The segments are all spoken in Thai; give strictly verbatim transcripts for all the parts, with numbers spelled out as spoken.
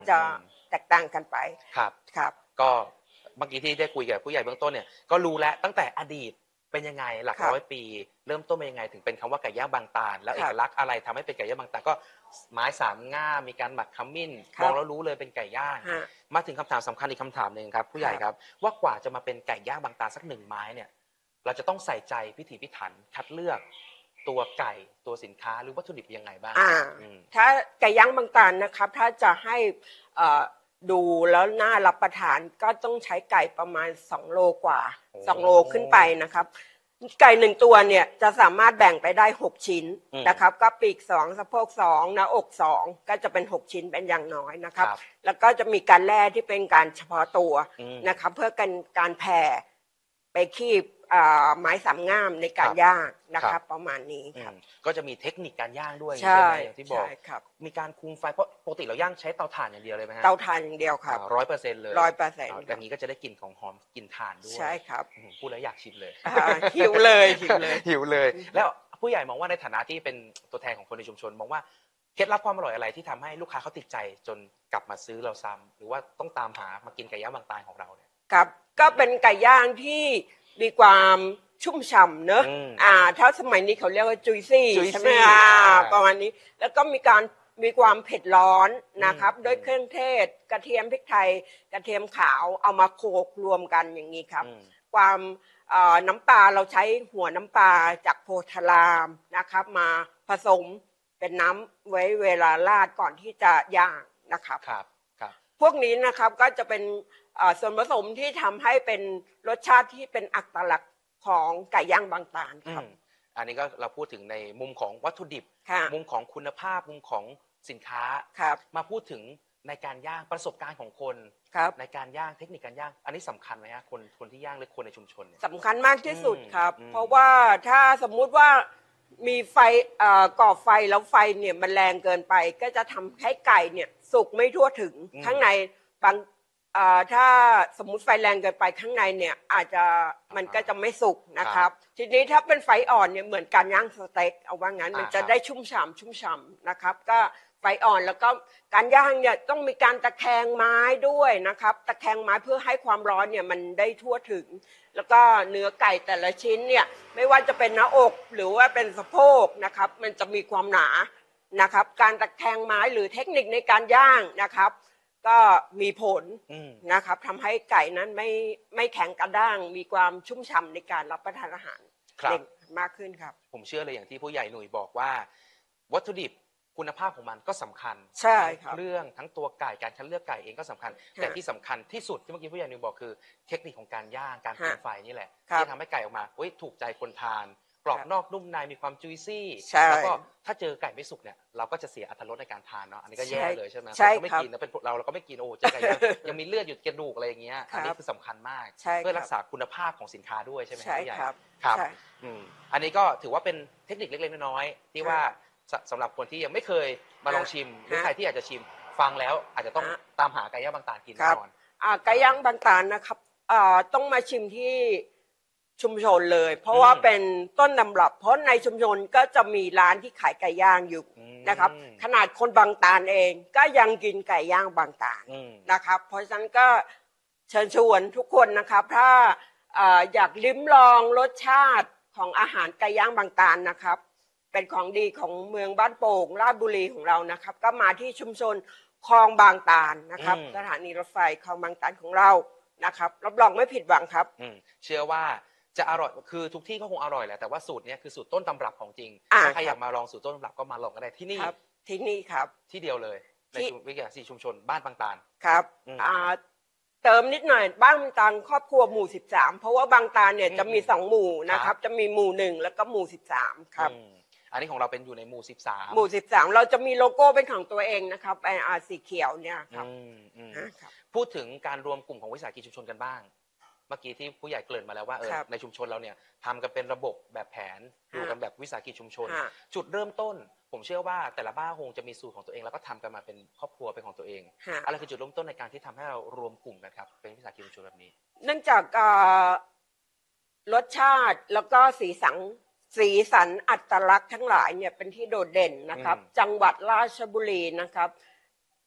จะแตกต่างกันไปครับครับก็เมื่อกี้ที่ได้คุยกับผู้ใหญ่เบื้องต้นเนี่ยก็รู้แล้วตั้งแต่อดีตเป็นยังไงหลักร้อยปีเริ่มต้นเป็นยังไงถึงเป็นคำว่าไก่ย่างบางตาลแล้วเอกลักษณ์อะไรทำให้เป็นไก่ย่างบางตาลก็ไม้สามง่ามมีการหมักขมิ้นมองแล้วรู้เลยเป็นไก่ย่างมาถึงคำถามสำคัญอีกคำถามหนึ่งครับผู้ใหญ่ครับว่ากว่าจะมาเป็นไก่ย่างบางตาลสักหนึ่งไม้เนี่ยเราจะต้องใส่ใจพิถีพิถันคัดเลือกตัวไก่ตัวสินค้าหรือวัตถุดิบยังไงบ้างถ้าไก่ย่างบางตาลนะครับถ้าจะให้ดูแล้วน่ารับประทานก็ต้องใช้ไก่ประมาณสองโลกว่าสองโลขึ้นไปนะครับไก่หนึ่งตัวเนี่ยจะสามารถแบ่งไปได้หกชิ้นนะครับก็ปีกสองสะโพกสองหน้าอกสองก็จะเป็นหกชิ้นเป็นอย่างน้อยนะครับแล้วก็จะมีการแล่ที่เป็นการเฉพาะตัวนะครับเพื่อการการแผ่ไปคีบไม้สามง่ามในการย่างนะครับประมาณนี้ครับก็จะมีเทคนิคการย่างด้วยใช่ไหมอย่างที่บอกมีการคุมไฟเพราะปกติเราย่างใช้เตาถ่านอย่างเดียวเลยไหมฮะเตาถ่านอย่างเดียวครับร้อยเปอร์เซ็นต์เลยร้อยเปอร์เซ็นต์อย่างนี้ก็จะได้กลิ่นของหอมกลิ่นถ่านด้วยใช่ครับพูดแล้วอยากชิมเลยหิวเลยหิวเลยหิวเลยแล้วผู้ใหญ่มองว่าในฐานะที่เป็นตัวแทนของคนในชุมชนมองว่าเคล็ดลับความอร่อยอะไรที่ทำให้ลูกค้าเขาติดใจจนกลับมาซื้อเราซ้ำหรือว่าต้องตามหามากินไก่ย่างบางตาลของเราเนี่ยครับก็เป็นไก่ย่างที่มีความชุ่มฉ่ำเนอะอ่าถ้าสมัยนี้เขาเรียกว่าจุยซี่ใช่ไหมอ่าประมาณนี้แล้วก็มีการมีความเผ็ดร้อนนะครับด้วยเครื่องเทศกระเทียมพริกไทยกระเทียมขาวเอามาโขลกรวมกันอย่างนี้ครับความน้ำปลาเราใช้หัวน้ำปลาจากโพธารามนะครับมาผสมเป็นน้ำไว้เวลาราดก่อนที่จะย่างนะครับครับครับพวกนี้นะครับก็จะเป็นส่วนผสมที่ทำให้เป็นรสชาติที่เป็นอัตลักษณ์ของไก่ย่างบางตาลครับอันนี้ก็เราพูดถึงในมุมของวัตถุดิบมุมของคุณภาพมุมของสินค้ามาพูดถึงในการย่างประสบการณ์ของคนในการย่างเทคนิคการย่างอันนี้สำคัญไหมฮะคนคนที่ย่างหรือคนในชุมชนสำคัญมากที่สุดครับเพราะว่าถ้าสมมุติว่ามีไฟก่อไฟแล้วไฟเนี่ยมันแรงเกินไปก็จะทำให้ไก่เนี่ยสุกไม่ทั่วถึงข้างในบางถ้าสมมุติไฟแรงเกินไปข้างในเนี่ยอาจจะมันก็จะไม่สุกนะครับทีนี้ถ้าเป็นไฟอ่อนเนี่ยเหมือนการย่างสเต็กเอาว่างั้นมันจะได้ชุ่มฉ่ำชุ่มฉ่ำนะครับก็ไฟอ่อนแล้วก็การย่างเนี่ยต้องมีการตะแคงไม้ด้วยนะครับตะแคงไม้เพื่อให้ความร้อนเนี่ยมันได้ทั่วถึงแล้วก็เนื้อไก่แต่ละชิ้นเนี่ยไม่ว่าจะเป็นหน้าอกหรือว่าเป็นสะโพกนะครับมันจะมีความหนานะครับการตะแคงไม้หรือเทคนิคในการย่างนะครับก็มีผลนะครับทำให้ไก่นั้นไม่ไม่แข็งกระด้างมีความชุ่มฉ่ำในการรับประทานอาหารเด็กมากขึ้นครับผมเชื่อเลยอย่างที่ผู้ใหญ่หนุ่ยบอกว่าวัตถุดิบคุณภาพของมันก็สำคัญใช่ครับเรื่องทั้งตัวไก่การคัดเลือกไก่เองก็สำคัญแต่ที่สำคัญที่สุดที่เมื่อกี้ผู้ใหญ่หนุ่ยบอกคือเทคนิคของการย่างการคุมไฟนี่แหละที่ทำให้ไก่ออกมาถูกใจคนทานกรอบนอกนุ่มในมีความจุยซี่แล้วก็ถ้าเจอไก่ไม่สุกเนี่ยเราก็จะเสียอรรถรสในการทานเนาะอันนี้ก็แย่เลยใช่ไหมเราไม่กินนะเป็นเราเราก็ไม่กินโอ้เจอไก่ยังมีเลือดอยู่กระดูกอะไรอย่างเงี้ยอันนี้คือสำคัญมากเพื่อรักษาคุณภาพของสินค้าด้วยใช่ไหมผู้ใหญ่ครับครับอันนี้ก็ถือว่าเป็นเทคนิคเล็กๆน้อยๆที่ว่าสำหรับคนที่ยังไม่เคยมาลองชิมหรือใครที่อยากจะชิมฟังแล้วอาจจะต้องตามหาไก่ย่างบางตาลกินแน่นอนไก่ย่างบางตาลนะครับต้องมาชิมที่ชุมชนเลยเพราะว่าเป็นต้นตำรับเพราะในชุมชนก็จะมีร้านที่ขายไก่ย่างอยู่นะครับขนาดคนบางตาลเองก็ยังกินไก่ย่างบางตาลนะครับเพราะฉะนั้นก็เชิญชวนทุกคนนะครับถ้าอยากลิ้มลองรสชาติของอาหารไก่ย่างบางตาลนะครับเป็นของดีของเมืองบ้านโป่งราชบุรีของเรานะครับก็มาที่ชุมชนคลองบางตาลนะครับสถานีรถไฟคลองบางตาลของเรานะครับรับรองไม่ผิดหวังครับเชื่อว่าจะอร่อยคือทุกที่ก็คงอร่อยแหละแต่ว่าสูตรนี้คือสูตรต้นตำรับของจริงถ้าใครอยากมาลองสูตรต้นตำรับก็มาลองกันได้ที่นี่ที่นี่ครับที่เดียวเลยในวิทยาศาสตร์ชุมชนบ้านบางตาลครับเติมนิดหน่อยบ้านบางตาลครอบครัวหมู่สิบสามเพราะว่าบางตาลเนี่ยจะมีสองหมู่นะครับจะมีหมู่หนึ่งแล้วก็หมู่สิบสามครับอันนี้ของเราเป็นอยู่ในหมู่สิบสามหมู่สิบสามเราจะมีโลโก้เป็นของตัวเองนะครับไออาร์สีเขียวเนี่ยครับพูดถึงการรวมกลุ่มของวิสาหกิจชุมชนกันบ้างเมื่อกี้ที่ผู้ใหญ่เกริ่นมาแล้วว่าเออในชุมชนเราเนี่ยทำกันเป็นระบบแบบแผนอยู่กันแบบวิสาหกิจชุมชนจุดเริ่มต้นผมเชื่อว่าแต่ละบ้านคงจะมีสูตรของตัวเองแล้วก็ทำกันมาเป็นครอบครัวเป็นของตัวเองอะไรคือจุดเริ่มต้นในการที่ทำให้เรารวมกลุ่มกันครับเป็นวิสาหกิจชุมชนแบบนี้เนื่องจากรสชาติแล้วก็สีสันสีสันอัตลักษณ์ทั้งหลายเนี่ยเป็นที่โดดเด่นนะครับจังหวัดราชบุรีนะครับ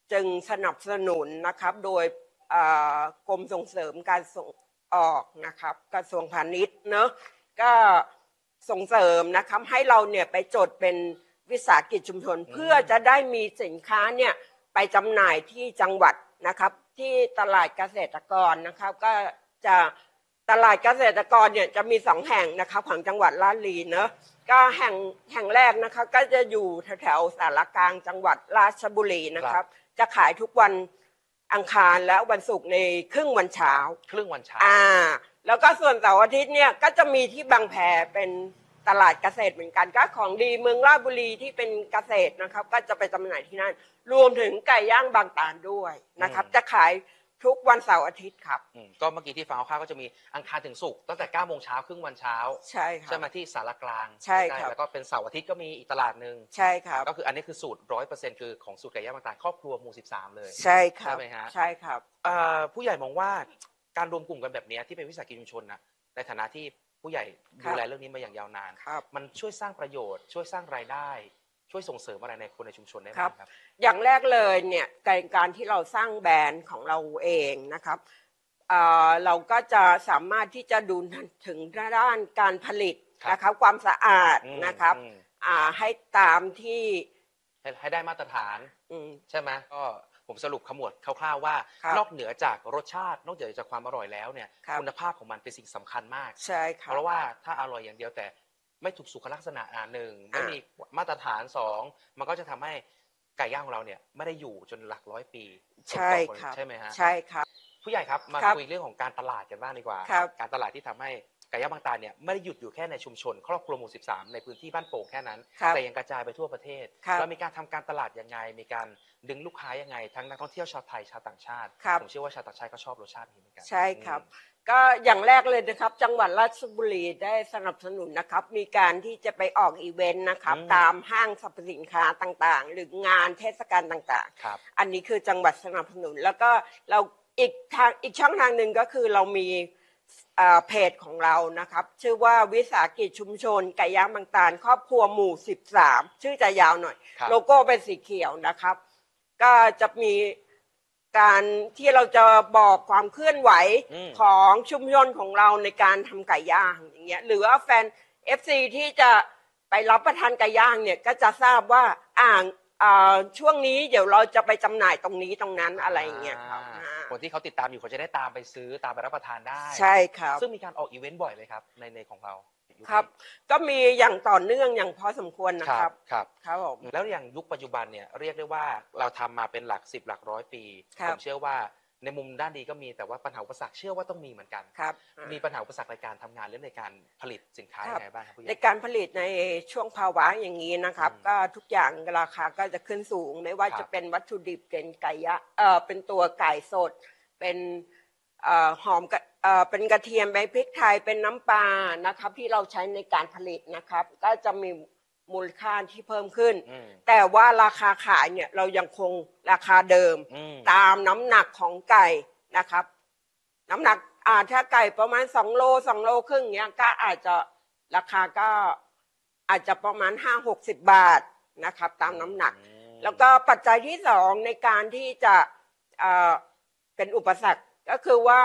จึงสนับสนุนนะครับโดยกรมส่งเสริมการส่งออกนะครับกระทรวงพาณิชย์เนอะก็ส่งเสริมนะครับให้เราเนี่ยไปจดเป็นวิสาหกิจชุมชนเพื่อจะได้มีสินค้าเนี่ยไปจำหน่ายที่จังหวัดนะครับที่ตลาดเกษตรกรนะครับก็จะตลาดเกษตรกรเนี่ยจะมีสองแห่งนะครับของจังหวัดราชบุรีเนอะก็แห่งแห่งแรกนะคะก็จะอยู่แถวๆสารกลางจังหวัดราชบุรีนะครับจะขายทุกวันอังคารและวันศุกร์ในครึ่งวันเช้าครึ่งวันเช้าอ่าแล้วก็ส่วนเสาร์อาทิตย์เนี่ยก็จะมีที่บางแพเป็นตลาดเกษตรเหมือนกันก็ของดีเมืองราชบุรีที่เป็นเกษตรนะครับก็จะไปจำหน่ายที่นั่นรวมถึงไก่ย่างบางตาลด้วยนะครับจะขายทุกวันเสาร์อาทิตย์ครับก็เมื่อกี้ที่ฟังคร่าวๆก็จะมีอังคารถึงศุกร์ตั้งแต่เก้าโมงเช้าครึ่งวันเช้าใช่ครับใช่ไหมที่สารกลางใช่ครับแล้วก็เป็นเสาร์อาทิตย์ก็มีอีกตลาดหนึ่งใช่ครับก็คืออันนี้คือสูตรร้อยเปอร์เซ็นต์คือของสูตรไก่ย่างบางตาลครอบครัวหมู่สิบสามเลยใช่ครับใช่ไหมฮะใช่ครับผู้ใหญ่มองว่าการรวมกลุ่มกันแบบนี้ที่เป็นวิสาหกิจชุมชนนะในฐานะที่ผู้ใหญ่ดูแลเรื่องนี้มาอย่างยาวนานมันช่วยสร้างประโยชน์ช่วยสร้างรายได้ช่วยส่งเสริมอะไรในคนในชุมชนได้ไหมครับอย่างแรกเลยเนี่ยการที่เราสร้างแบรนด์ของเราเองนะครับเราก็จะสามารถที่จะดูถึงด้านการผลิตนะครับความสะอาดนะครับให้ตามที่ให้ได้มาตรฐานใช่ไหมก็ผมสรุปขมวดคร่าวๆว่านอกเหนือจากรสชาตินอกเหนือจากความอร่อยแล้วเนี่ยคุณภาพของมันเป็นสิ่งสำคัญมากใช่ครับเพราะว่าถ้าอร่อยอย่างเดียวแต่ไม่ถูกสุขลักษณะอ่าหนึ่งไม่มีมาตรฐานสองมันก็จะทำให้ไก่ย่างของเราเนี่ยไม่ได้อยู่จนหลักร้อยปีใช่ครับใช่ไหมฮะใช่ครับผู้ใหญ่ครับมาคุยเรื่องของการตลาดกันบ้างดีกว่าการตลาดที่ทำให้ไก่ย่างบางตาลเนี่ยไม่ได้หยุดอยู่แค่ในชุมชนครอบครัวหมู่สิบสามในพื้นที่บ้านโป่งแค่นั้นแต่ยังกระจายไปทั่วประเทศเรามีการทำการตลาดยังไงมีการดึงลูกค้ายังไงทั้งนักท่องเที่ยวชาวไทยชาวต่างชาติผมเชื่อว่าชาวต่างชาติก็ชอบรสชาตินี้เหมือนกันใช่ครับก็อย่างแรกเลยนะครับจังหวัดราชบุรีได้สนับสนุนนะครับมีการที่จะไปออกอีเวนต์นะครับตามห้างสรรพสินค้าต่างๆหรืองานเทศกาลต่างๆอันนี้คือจังหวัดสนับสนุนแล้วก็เราอีกทางอีกช่องทางหนึ่งก็คือเรามีเพจของเรานะครับชื่อว่าวิสาหกิจชุมชนไก่ย่างบางตาลครอบครัวหมู่สิบสามชื่อจะยาวหน่อยโลโก้เป็นสีเขียวนะครับก็จะมีการที่เราจะบอกความเคลื่อนไหวของชุมชนของเราในการทำไก่ย่างอย่างเงี้ยหรือว่าแฟน เอฟ ซี ที่จะไปรับประทานไก่ย่างเนี่ยก็จะทราบว่าอ่างช่วงนี้เดี๋ยวเราจะไปจำหน่ายตรงนี้ตรงนั้นอะไรอย่างเงี้ยครับคนที่เขาติดตามอยู่เขาจะได้ตามไปซื้อตามไปรับประทานได้ใช่ครับซึ่งมีการออกอีเวนต์บ่อยเลยครับในในของเราครับก็มีอย่างต่อเนื่องอย่างพอสมควรนะครับครับครับผมแล้วอย่างยุคปัจจุบันเนี่ยเรียกได้ว่าเราทำมาเป็นหลักสิบหลักร้อยปีผมเชื่อว่าในมุมด้านดีก็มีแต่ว่าปัญหาอุปสรรคเชื่อว่าต้องมีเหมือนกันครับมีปัญหาอุปสรรคในการทำงานหรือในการผลิตสินค้าอย่างไรบ้างครับในการผลิตในช่วงภาวะอย่างนี้นะครับก็ทุกอย่างราคาก็จะขึ้นสูงไม่ว่าจะเป็นวัตถุดิบเป็นไก่ยะเอ่อเป็นตัวไก่สดเป็นหอมเป็นกระเทียมใบพริกไทยเป็นน้ำปลานะครับที่เราใช้ในการผลิตนะครับก็จะมีมูลค่าที่เพิ่มขึ้นแต่ว่าราคาขายเนี่ยเรายังคงราคาเดิมตามน้ำหนักของไก่นะครับน้ำหนักอ่าถ้าไก่ประมาณสองโลสองโลครึ่งเนี้ยก็อาจจะราคาก็อาจจะประมาณห้าหกสิบบาทนะครับตามน้ำหนักแล้วก็ปัจจัยที่สองในการที่จะเป็นอุปสรรคก็คือว่า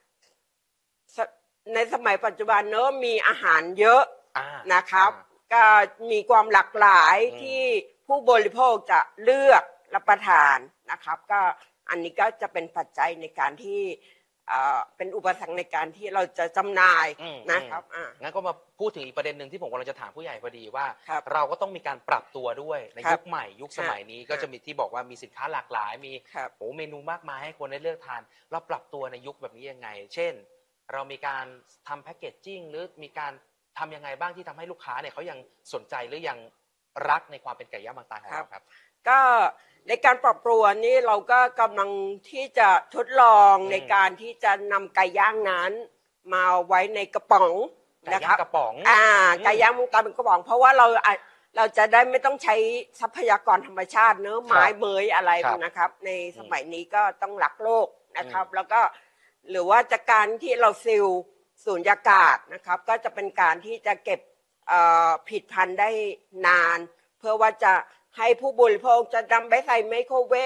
ในสมัยปัจจุบันเนอะมีอาหารเยอะนะครับก็มีความหลากหลายที่ผู้บริโภคจะเลือกรับประทานนะครับก็อันนี้ก็จะเป็นปัจจัยในการที่เป็นอุปสรรคในการที่เราจะจำหน่ายนะครับงั้นก็มาพูดถึงอีกประเด็นหนึ่งที่ผมกำลังจะถามผู้ใหญ่พอดีว่าเราก็ต้องมีการปรับตัวด้วยในยุคใหม่ยุคสมัยนี้ก็จะมีที่บอกว่ามีสินค้าหลากหลายมีโอ้เมนูมากมายให้คนได้เลือกทานเราปรับตัวในยุคแบบนี้ยังไงเช่นเรามีการทำแพคเกจจิ้งหรือมีการทำยังไงบ้างที่ทำให้ลูกค้าเนี่ยเขายังสนใจหรือยังรักในความเป็นไก่ย่างบางตาลของเราครับก็ในการปรับตัวนี้เราก็กำลังที่จะทดลองในการที่จะนำไก่ย่างนั้นมาไว้ในกระป๋องนะครับกระป๋องอ่าไก่ย่างบางตาลเป็นกระป๋องเพราะว่าเราเราจะได้ไม่ต้องใช้ทรัพยากรธรรมชาติเนื้อไม้เมยอะไรนะครับในสมัยนี้ก็ต้องรักโลกนะครับแล้วก็หรือว่าจากการที่เราซีลสูญญากาศนะครับก็จะเป็นการที่จะเก็บผลิตภัณฑ์ได้นานเพื่อว่าจะให้ผู้บริโภคจะนำไปใส่ไมโครเวฟ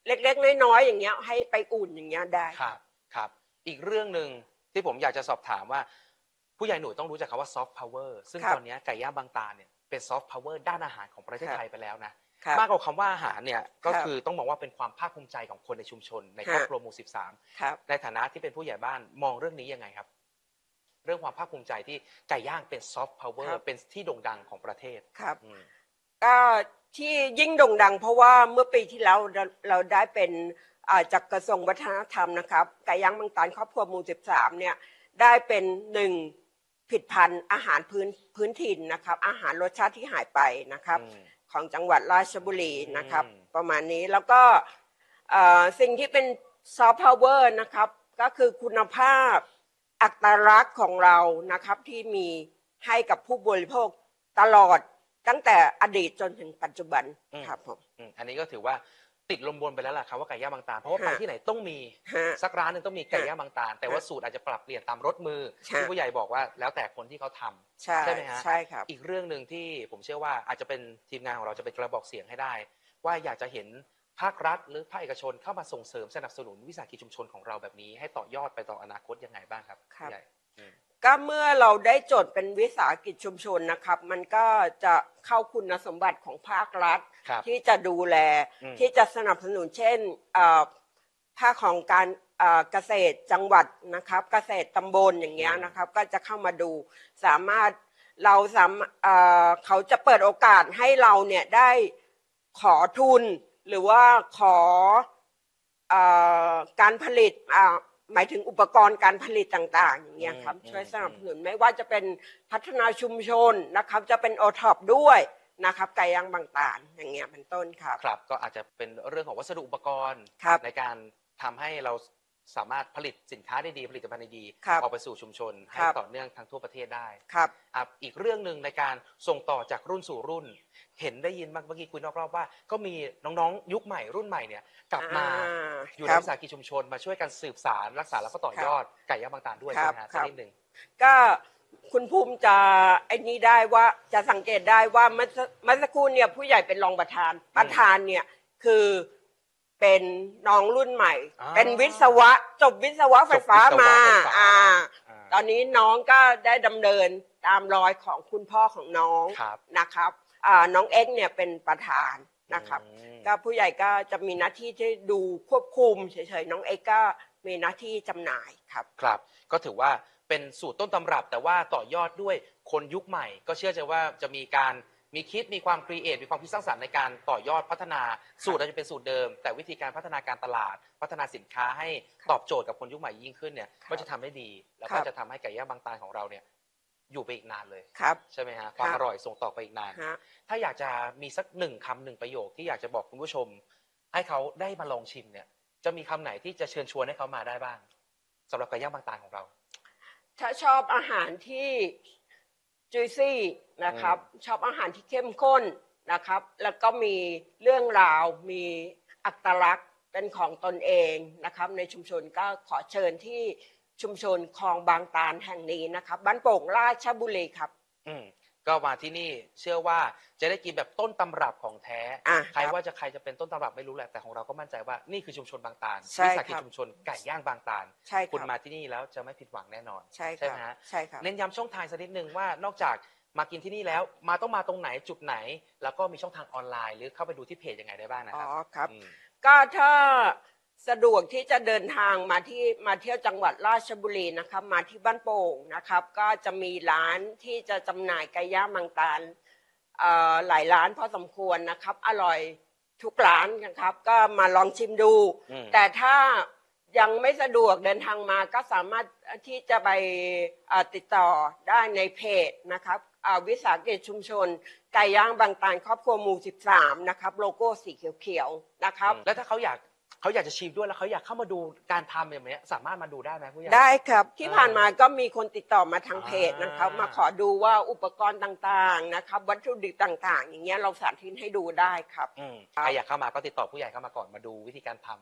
เล็กๆน้อยๆอย่างเงี้ยให้ไปอุ่นอย่างเงี้ยได้ครับครับอีกเรื่องหนึ่งที่ผมอยากจะสอบถามว่าผู้ใหญ่หนุ่ยต้องรู้จักคำว่าซอฟต์พาวเวอร์ซึ่งครับตอนนี้ไก่ย่างบางตาเนี่ยเป็นซอฟต์พาวเวอร์ด้านอาหารของประเทศครับไทยไปแล้วนะครับ มากกว่าคำว่าอาหารเนี่ยก็ครับคือต้องมองว่าเป็นความภาคภูมิใจของคนในชุมชนในฮะครอบครัวหมู่สิบสามครับในฐานะที่เป็นผู้ใหญ่บ้านมองเรื่องนี้ยังไงครับ เรื่องความภาคภูมิใจที่ไก่ย่างเป็นซอฟต์พาวเวอครัร์บเป็นที่โด่งดังของประเทศครับอืมก็ที่ยิ่งโด่งดังเพราะว่าเมื่อปีที่แล้วเราเราได้เป็นอ่าจากกระทรวงวัฒนธรรมนะครับไก่ย่างบางตาลครอบครัวหมู่สิบสามเนี่ยได้เป็นหนึ่งผลิตภัณฑ์อาหารพื้นพื้นถิ่นนะครับอาหารรสชาติที่หายไปนะครับอืมของจังหวัดราชบุรีนะครับอืมประมาณนี้แล้วก็เอ่อสิ่งที่เป็นซอฟต์พาวเวอร์นะครับก็คือคุณภาพอัตลักษณ์ของเรานะครับที่มีให้กับผู้บริโภคตลอดตั้งแต่อดีตจนถึงปัจจุบันอืมครับผมอืมอันนี้ก็ถือว่าติดลมบนไปแล้วล่ะครับว่าไก่ย่างบางตาลเพราะว่าไปฮะที่ไหนต้องมีฮะสักร้านหนึงต้องมีไก่ย่างบางตาลแต่ว่าฮะสูตรอาจจะปรับเปลี่ยนตามรสมือใช่ที่ผู้ใหญ่บอกว่าแล้วแต่คนที่เขาทำใช่ใช่ไหมฮะใช่ครับอีกเรื่องหนึ่งที่ผมเชื่อว่าอาจจะเป็นทีมงานของเราจะเป็นกระบอกเสียงให้ได้ ว่าอยากจะเห็นภาครัฐ หรือภาคเอกชนเข้ามาส่งเสริมสนับสนุนวิสาหกิจชุมชนของเราแบบนี้ให้ต่อยอดไปต่ออนาคตยังไงบ้างครับครับผู้ใหญ่อืมก็เมื่อเราได้จดเป็นวิสาหกิจชุมชนนะครับ มันก็จะเข้าคุณสมบัติของภาครัฐครับที่จะดูแลอืมที่จะสนับสนุนเช่นเอ่อภาคของการเอ่อเกษตรจังหวัดนะครับ เกษตรตำบลอย่างเงี้ยนะครับ ก็จะเข้ามาดูสามารถเราสามเอ่อเขาจะเปิดโอกาสให้เราเนี่ยได้ขอทุน หรือว่าขอเอ่อการผลิตอ่าหมายถึงอุปกรณ์การผลิตต่างๆอย่างเงี้ยครับอืมช่วยอืมสนับสนุนไม่ว่าจะเป็นพัฒนาชุมชนนะครับ จะเป็นโอท็อปด้วยนะครับไก่ย่างบางตาลอย่างเงี้ยเป็นต้นครับครับก็อาจจะเป็นเรื่องของวัสดุอุปกรณ์ครับในการทำให้เราสามารถผลิตสินค้าได้ดีผลิตภัณฑ์ได้ดีครับออกไปสู่ชุมชนให้ครับต่อเนื่องทั้งทั่วประเทศได้ครับอ่ะอีกเรื่องหนึ่งในการส่งต่อจากรุ่นสู่รุ่น เห็นได้ยินเมื่อกี้คุยนอกรอบว่า ก็มีน้องๆยุคใหม่รุ่นใหม่เนี่ยกลับมาอ่าอยู่คในรับวิสาหกิจชุมชนมาช่วยกันสืบสารรักษาแล้วก็ต่อยอดไก่ย่างบางตาลด้วยครัใช่บไหมฮะครัสักบนิดหนึ่งก็คุณภูมิจะไอ้นี้ได้ว่าจะสังเกตได้ว่าเมื่อสักเมื่อสักครู่เนี่ยผู้ใหญ่เป็นรองประธาน ประธานเนี่ยคือเป็นน้องรุ่นใหม่อ๋อเป็นวิศวะจบวิศวะไฟฟ้าจบวิศวะมาไฟฟ้าอ่าอ่าตอนนี้น้องก็ได้ดำเนินตามรอยของคุณพ่อของน้องครับนะครับอ่าน้องเอ็กซ์เนี่ยเป็นประธานนะครับอืมก็ผู้ใหญ่ก็จะมีหน้าที่ที่ดูควบคุมเฉยๆน้องเอ็กซ์ก็มีหน้าที่จำหน่ายครับครับก็ถือว่าเป็นสูตรต้นตำรับ แต่ว่าต่อยอดด้วยคนยุคใหม่ ก็เชื่อใจว่าจะมีการมีคิดมีความครีเอทมีความคิดสร้างสรรค์ในการต่อยอดพัฒนาสูตรอาจจะเป็นสูตรเดิม แต่วิธีการพัฒนาการตลาด พัฒนาสินค้าให้ตอบโจทย์กับคนยุคใหม่ยิ่งขึ้นเนี่ยครับก็จะทำได้ดี แล้วครัก็บจะทำให้ไก่ย่างบางตาลของเราเนี่ยอยู่ไปอีกนานเลยครับใช่ไหมฮะความครับอร่อยส่งต่อไปอีกนานฮะถ้าอยากจะมีสักหนึ่งคำหนึ่งประโยคที่อยากจะบอกคุณผู้ชม ให้เขาได้มาลองชิมเนี่ย จะมีคำไหนที่จะเชิญชวนให้เขามาได้บ้างสำหรับไก่ย่างบางตาลของเราถ้าชอบอาหารที่จุยซี่นะครับ ชอบอาหารที่เข้มข้นนะครับ แล้วก็มีเรื่องราวมีอัตลักษณ์เป็นของตนเองนะครับ ในชุมชนก็ขอเชิญที่ชุมชนคลองบางตาลแห่งนี้นะครับบ้านโป่งราชบุรีครับอืมก็มาที่นี่เชื่อว่าจะได้กินแบบต้นตำรับของแท้อ่ะใครครับว่าจะใครจะเป็นต้นตำรับไม่รู้แหละแต่ของเราก็มั่นใจว่านี่คือชุมชนบางตาลใช่วิสาหกิจครับชุมชนไก่ย่างบางตาลใช่คคุณรับมาที่นี่แล้วจะไม่ผิดหวังแน่นอนใช่คใช่รับไหมฮะใช่ครับเน้นย้ำช่องทางสักนิดนึงว่านอกจากมากินที่นี่แล้วมาต้องมาตรงไหนจุดไหน แล้วก็มีช่องทางออนไลน์ หรือเข้าไปดูที่เพจยังไงได้บ้างนะอ๋คอรับครับมก็ถ้าสะดวกที่จะเดินทางมาที่มาเที่ยวจังหวัดราชบุรีนะครับมาที่บ้านโป่งนะครับ ก็จะมีร้านที่จะจำหน่ายไก่ย่างบางตาลเอ่อหลายร้านพอสมควรนะครับ อร่อยทุกร้านนะครับ ก็มาลองชิมดูอืมแต่ถ้ายังไม่สะดวกเดินทางมาก็สามารถที่จะไปเอ่อติดต่อได้ในเพจนะครับอ่าวิสาหกิจชุมชนไก่ย่างบางตาลครอบครัวหมู่สิบสามนะครับโลโก้สีเขียวๆนะครับแล้วถ้าเขาอยากเขาอยากจะชิมด้วยแล้วเขาอยากเข้ามาดูการทำอย่างเนี้ยสามารถมาดูได้ไหมผู้ใหญ่ได้ครับที่อ่าผ่านมาก็มีคนติดต่อมาทางเพจนะครับอ่ามมาขอดูว่าอุปกรณ์ต่างๆนะครับ วัตถุดิบต่างๆ อย่างเงี้ยเราสาธิตให้ดูได้ครับอืมครับใครอยากเข้ามาก็ติดต่อผู้ใหญ่เข้ามาก่อนมาดูวิธีการท